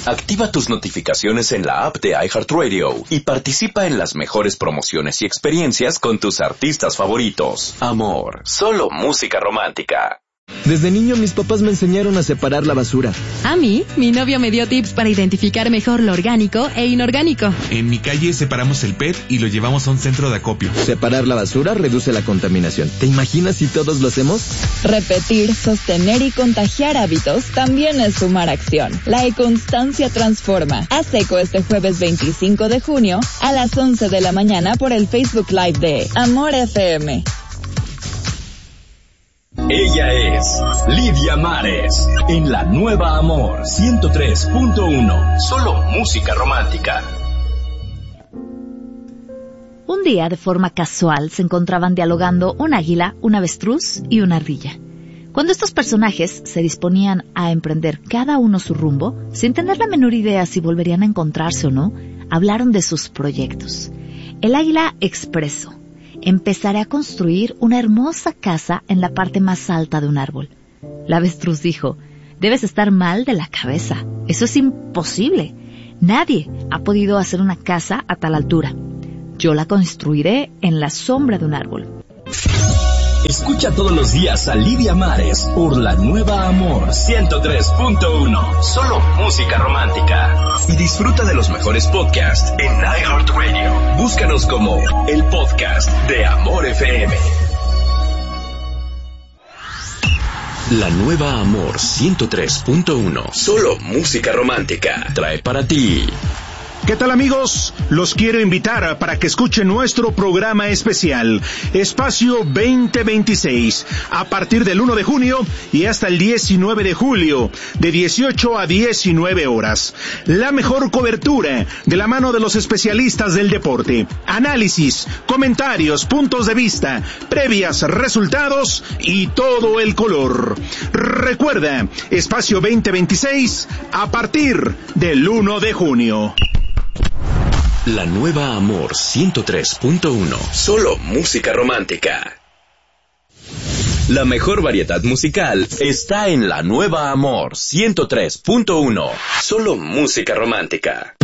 Activa tus notificaciones en la app de iHeartRadio y participa en las mejores promociones y experiencias con tus artistas favoritos. Amor, solo música romántica. Desde niño mis papás me enseñaron a separar la basura. A mí, mi novio me dio tips para identificar mejor lo orgánico e inorgánico. En mi calle separamos el PET y lo llevamos a un centro de acopio. Separar la basura reduce la contaminación. ¿Te imaginas si todos lo hacemos? Repetir, sostener y contagiar hábitos también es sumar acción. La econstancia transforma. Haz eco este jueves 25 de junio a las 11 de la mañana por el Facebook Live de Amor FM. Ella es Lidia Mares, en la nueva Amor 103.1, solo música romántica. Un día, de forma casual, se encontraban dialogando un águila, un avestruz y una ardilla. Cuando estos personajes se disponían a emprender cada uno su rumbo, sin tener la menor idea si volverían a encontrarse o no, hablaron de sus proyectos. El águila expresó: empezaré a construir una hermosa casa en la parte más alta de un árbol. La avestruz dijo: debes estar mal de la cabeza. Eso es imposible. Nadie ha podido hacer una casa a tal altura. Yo la construiré en la sombra de un árbol. Escucha todos los días a Lidia Mares por la nueva Amor 103.1, solo música romántica. Y disfruta de los mejores podcasts en iHeartRadio. Búscanos como el podcast de Amor FM. La nueva Amor 103.1, solo música romántica, trae para ti. ¿Qué tal, amigos? Los quiero invitar para que escuchen nuestro programa especial, Espacio 2026, a partir del 1 de junio y hasta el 19 de julio, de 18 a 19 horas. La mejor cobertura de la mano de los especialistas del deporte. Análisis, comentarios, puntos de vista, previas, resultados y todo el color. Recuerda, Espacio 2026, a partir del 1 de junio. La nueva Amor 103.1, solo música romántica. La mejor variedad musical está en la nueva Amor 103.1, solo música romántica.